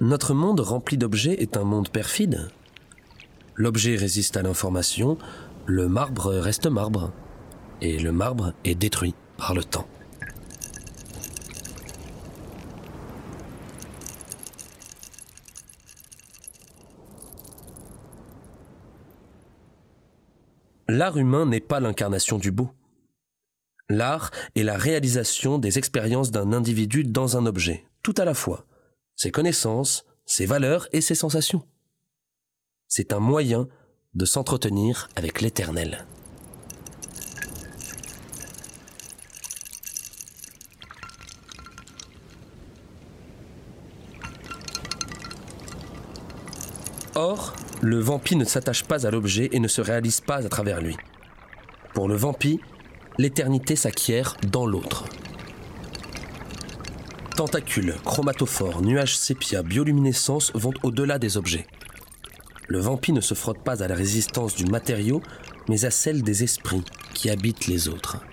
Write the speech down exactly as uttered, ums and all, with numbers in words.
Notre monde rempli d'objets est un monde perfide. L'objet résiste à l'information, le marbre reste marbre, et le marbre est détruit par le temps. L'art humain n'est pas l'incarnation du beau. L'art est la réalisation des expériences d'un individu dans un objet, tout à la fois, ses connaissances, ses valeurs et ses sensations. C'est un moyen de s'entretenir avec l'éternel. Or, le vampi ne s'attache pas à l'objet et ne se réalise pas à travers lui. Pour le vampi, l'éternité s'acquiert dans l'autre. Tentacules, chromatophores, nuages sépia, bioluminescence vont au-delà des objets. Le vampi ne se frotte pas à la résistance du matériau, mais à celle des esprits qui habitent les autres.